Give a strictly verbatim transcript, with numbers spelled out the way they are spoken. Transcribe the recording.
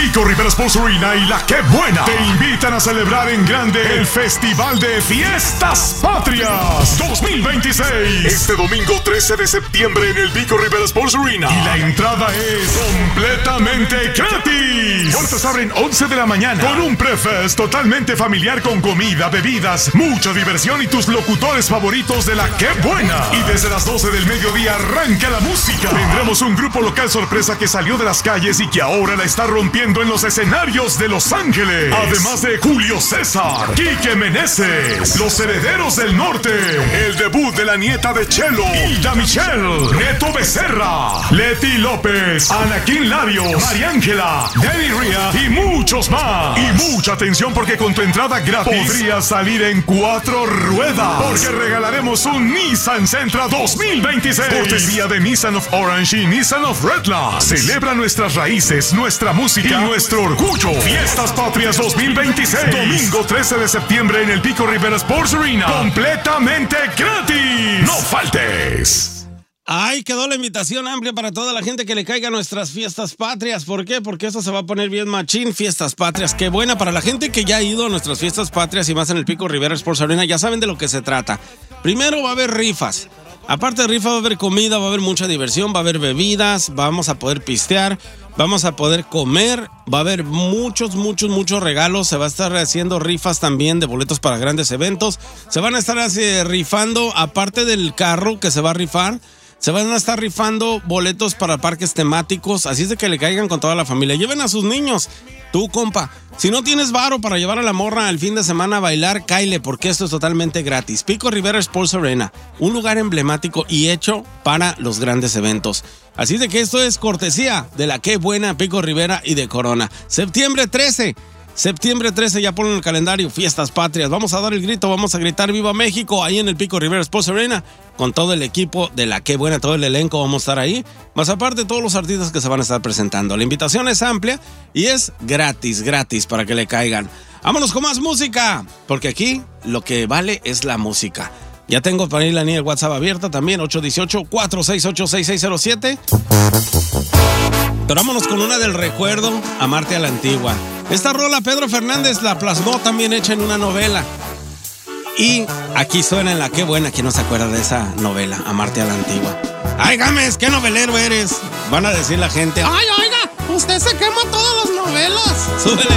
Pico Rivera Sports Arena y La Qué Buena te invitan a celebrar en grande el Festival de Fiestas Patrias dos mil veintiséis. Este domingo trece de septiembre en el Pico Rivera Sports Arena. Y la entrada es completamente gratis. Puertas abren once de la mañana con un prefest totalmente familiar con comida, bebidas, mucha diversión y tus locutores favoritos de La Qué Buena. Y desde las doce del mediodía arranca la música. Tendremos un grupo local sorpresa que salió de las calles y que ahora la está rompiendo en los escenarios de Los Ángeles. Además de Julio César, Quique Meneses, Los Herederos del Norte, el debut de la nieta de Chelo, Hilda Michelle, Neto Becerra, Leti López, Anaquín Larios, María Ángela, Danny Ria y muchos más. Y mucha atención porque con tu entrada gratis podrías salir en cuatro ruedas, porque regalaremos un Nissan Sentra dos mil veintiséis. Cortesía de Nissan of Orange y Nissan of Redland. Celebra nuestras raíces, nuestra música y nuestro orgullo. Fiestas Patrias dos mil veintiséis. Domingo trece de septiembre en el Pico Rivera Sports Arena. Completamente gratis. ¡No faltes! Ay, quedó la invitación amplia para toda la gente que le caiga a nuestras fiestas patrias. ¿Por qué? Porque eso se va a poner bien machín. Fiestas patrias, qué buena. Para la gente que ya ha ido a nuestras fiestas patrias y más en el Pico Rivera Sports Arena, ya saben de lo que se trata. Primero va a haber rifas. Aparte de rifa va a haber comida, va a haber mucha diversión, va a haber bebidas, vamos a poder pistear, vamos a poder comer, va a haber muchos, muchos, muchos regalos. Se va a estar haciendo rifas también de boletos para grandes eventos. Se van a estar así, rifando, aparte del carro que se va a rifar, se van a estar rifando boletos para parques temáticos, así es de que le caigan con toda la familia. Lleven a sus niños, tú, compa. Si no tienes varo para llevar a la morra el fin de semana a bailar, cáile, porque esto es totalmente gratis. Pico Rivera Sports Arena, un lugar emblemático y hecho para los grandes eventos. Así de que esto es cortesía de La Qué Buena, Pico Rivera y de Corona. Septiembre trece. Septiembre trece, ya ponen el calendario, Fiestas Patrias. Vamos a dar el grito, vamos a gritar ¡Viva México! Ahí en el Pico Rivera Sports Arena, con todo el equipo de La Qué Buena, todo el elenco vamos a estar ahí. Más aparte, todos los artistas que se van a estar presentando. La invitación es amplia y es gratis, gratis para que le caigan. Vámonos con más música, porque aquí lo que vale es la música. Ya tengo para ir la línea de WhatsApp abierta también, ocho uno ocho, cuatro seis ocho, seis seis cero siete. Pero vámonos con una del recuerdo, Amarte a la Antigua. Esta rola Pedro Fernández la plasmó también hecha en una novela. Y aquí suena en La Qué Buena, ¿quién no se acuerda de esa novela, Amarte a la Antigua? ¡Ay, Gámez, qué novelero eres! Van a decir la gente, ¡ay, oiga, usted se quema todas las novelas! ¡Súbele!